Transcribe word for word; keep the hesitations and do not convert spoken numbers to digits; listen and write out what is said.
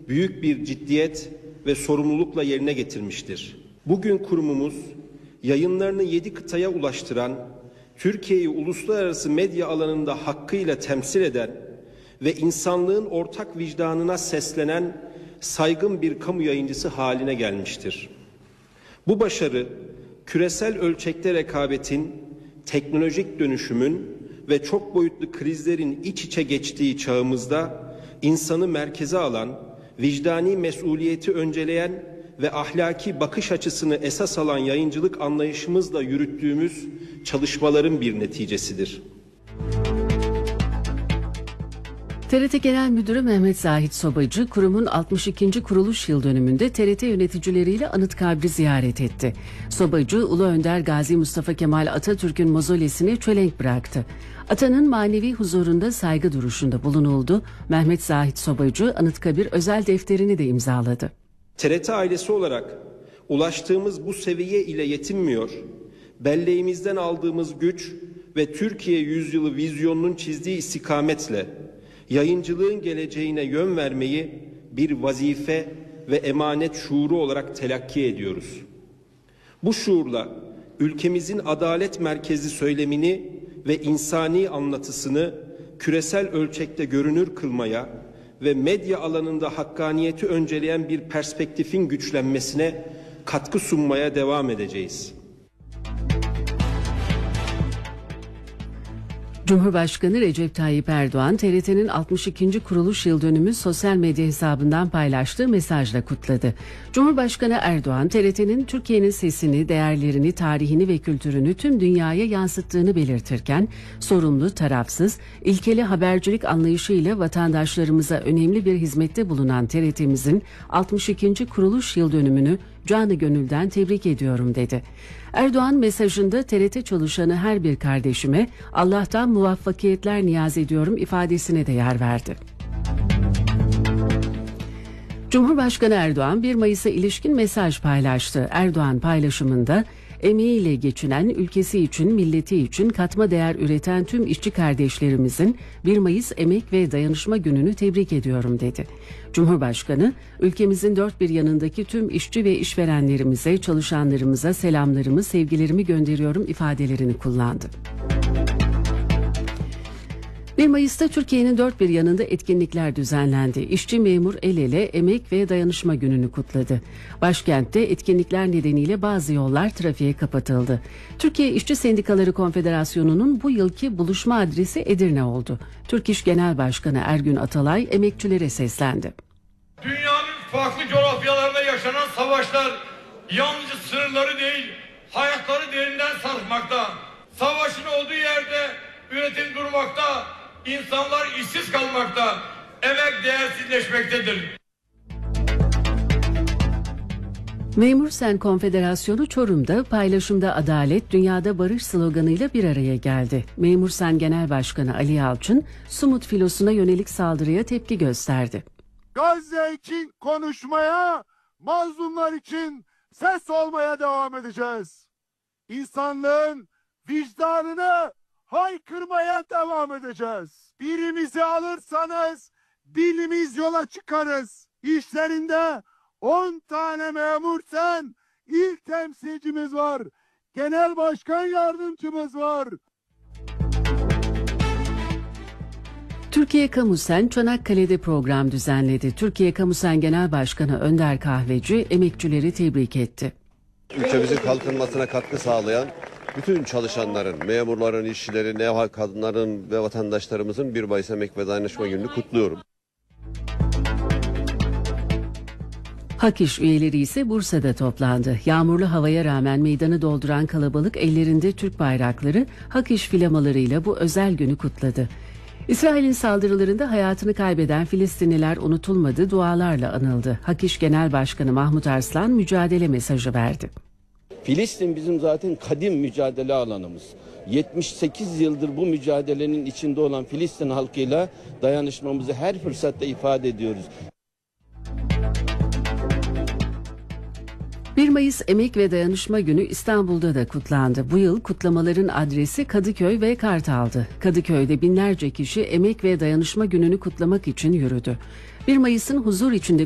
büyük bir ciddiyet ve sorumlulukla yerine getirmiştir. Bugün kurumumuz yayınlarını yedi kıtaya ulaştıran, Türkiye'yi uluslararası medya alanında hakkıyla temsil eden ve insanlığın ortak vicdanına seslenen saygın bir kamu yayıncısı haline gelmiştir. Bu başarı, küresel ölçekte rekabetin, teknolojik dönüşümün ve çok boyutlu krizlerin iç içe geçtiği çağımızda insanı merkeze alan, vicdani mesuliyeti önceleyen ve ahlaki bakış açısını esas alan yayıncılık anlayışımızla yürüttüğümüz çalışmaların bir neticesidir. T R T Genel Müdürü Mehmet Zahit Sobacı, kurumun altmış ikinci kuruluş yıl dönümünde T R T yöneticileriyle Anıtkabir'i ziyaret etti. Sobacı, Ulu Önder Gazi Mustafa Kemal Atatürk'ün mozolesine çelenk bıraktı. Atanın manevi huzurunda saygı duruşunda bulunuldu. Mehmet Zahit Sobacı, Anıtkabir özel defterini de imzaladı. T R T ailesi olarak ulaştığımız bu seviye ile yetinmiyor, belleğimizden aldığımız güç ve Türkiye yüzyılı vizyonunun çizdiği istikametle yayıncılığın geleceğine yön vermeyi bir vazife ve emanet şuuru olarak telakki ediyoruz. Bu şuurla ülkemizin adalet merkezli söylemini ve insani anlatısını küresel ölçekte görünür kılmaya ve medya alanında hakkaniyeti önceleyen bir perspektifin güçlenmesine katkı sunmaya devam edeceğiz. Cumhurbaşkanı Recep Tayyip Erdoğan, T R T'nin altmış ikinci kuruluş yıl dönümü sosyal medya hesabından paylaştığı mesajla kutladı. Cumhurbaşkanı Erdoğan, T R T'nin Türkiye'nin sesini, değerlerini, tarihini ve kültürünü tüm dünyaya yansıttığını belirtirken, sorumlu, tarafsız, ilkeli habercilik anlayışıyla vatandaşlarımıza önemli bir hizmette bulunan T R T'mizin altmış ikinci kuruluş yıl dönümünü canı gönülden tebrik ediyorum dedi. Erdoğan mesajında T R T çalışanı her bir kardeşime Allah'tan muvaffakiyetler niyaz ediyorum ifadesine de yer verdi. Cumhurbaşkanı Erdoğan bir Mayıs'a ilişkin mesaj paylaştı. Erdoğan paylaşımında emeğiyle geçinen, ülkesi için, milleti için katma değer üreten tüm işçi kardeşlerimizin bir Mayıs Emek ve Dayanışma Günü'nü tebrik ediyorum dedi. Cumhurbaşkanı, ülkemizin dört bir yanındaki tüm işçi ve işverenlerimize, çalışanlarımıza selamlarımı, sevgilerimi gönderiyorum ifadelerini kullandı. bir Mayıs'ta Türkiye'nin dört bir yanında etkinlikler düzenlendi. İşçi memur el ele Emek ve Dayanışma Günü'nü kutladı. Başkentte etkinlikler nedeniyle bazı yollar trafiğe kapatıldı. Türkiye İşçi Sendikaları Konfederasyonu'nun bu yılki buluşma adresi Edirne oldu. Türk İş Genel Başkanı Ergün Atalay emekçilere seslendi. Dünyanın farklı coğrafyalarında yaşanan savaşlar yalnızca sınırları değil, hayatları derinden sarsmakta. Savaşın olduğu yerde üretim durmakta. İnsanlar işsiz kalmakta, emek değersizleşmektedir. Memur Sen Konfederasyonu Çorum'da paylaşımda adalet, dünyada barış sloganıyla bir araya geldi. Memur Sen Genel Başkanı Ali Yalçın, Sumut filosuna yönelik saldırıya tepki gösterdi. Gazze için konuşmaya, mazlumlar için ses olmaya devam edeceğiz. İnsanlığın vicdanını haykırmaya devam edeceğiz. Birimizi alırsanız birimiz yola çıkarız. İşlerinde on tane memursen ilk temsilcimiz var. Genel başkan yardımcımız var. Türkiye Kamusen Çanakkale'de program düzenledi. Türkiye Kamusen Genel Başkanı Önder Kahveci emekçileri tebrik etti. Ülkemizin kalkınmasına katkı sağlayan bütün çalışanların, memurların, işçilerin, ev kadınların ve vatandaşlarımızın bir Mayıs Emek ve Dayanışma Günü'nü kutluyorum. Hak İş üyeleri ise Bursa'da toplandı. Yağmurlu havaya rağmen meydanı dolduran kalabalık ellerinde Türk bayrakları, Hak İş flamalarıyla bu özel günü kutladı. İsrail'in saldırılarında hayatını kaybeden Filistinliler unutulmadı, dualarla anıldı. Hak İş Genel Başkanı Mahmut Arslan mücadele mesajı verdi. Filistin bizim zaten kadim mücadele alanımız. yetmiş sekiz yıldır bu mücadelenin içinde olan Filistin halkıyla dayanışmamızı her fırsatta ifade ediyoruz. bir Mayıs Emek ve Dayanışma Günü İstanbul'da da kutlandı. Bu yıl kutlamaların adresi Kadıköy ve Kartal'dı. Kadıköy'de binlerce kişi Emek ve Dayanışma Günü'nü kutlamak için yürüdü. bir Mayıs'ın huzur içinde